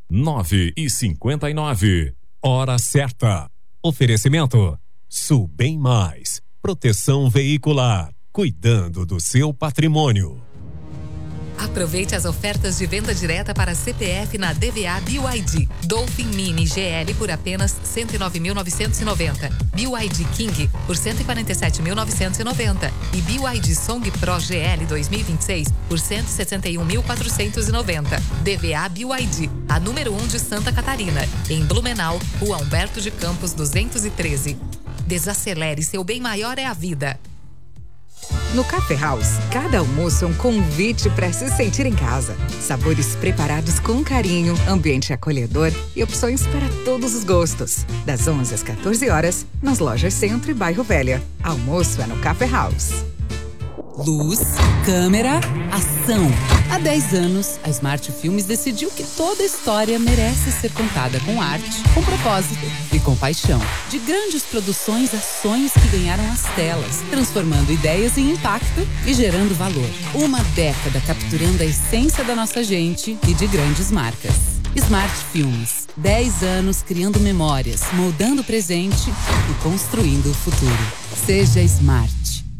9h59. Hora certa. Oferecimento Subem Mais. Proteção veicular. Cuidando do seu patrimônio. Aproveite as ofertas de venda direta para CPF na DVA BYD. Dolphin Mini GL por apenas R$ 109.990. BYD King por R$ 147.990. E BYD Song Pro GL 2026 por R$ 161.490. DVA BYD, a número 1 de Santa Catarina. Em Blumenau, Rua Humberto de Campos 213. Desacelere, seu bem maior é a vida. No Café House, cada almoço é um convite para se sentir em casa. Sabores preparados com carinho, ambiente acolhedor e opções para todos os gostos. Das 11 às 14 horas, nas lojas Centro e Bairro Velha. Almoço é no Café House. Luz, câmera, ação. Há 10 anos, a Smart Filmes decidiu que toda história merece ser contada com arte, com propósito e com paixão. De grandes produções a sonhos que ganharam as telas, transformando ideias em impacto e gerando valor. Uma década capturando a essência da nossa gente e de grandes marcas. Smart Filmes. 10 anos criando memórias, moldando o presente e construindo o futuro. Seja Smart.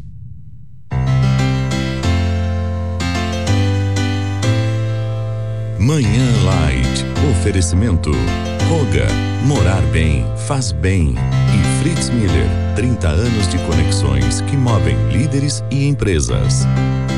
Manhã Light. Oferecimento. Roga. Morar bem. Faz bem. E Fritz Miller. 30 anos de conexões que movem líderes e empresas.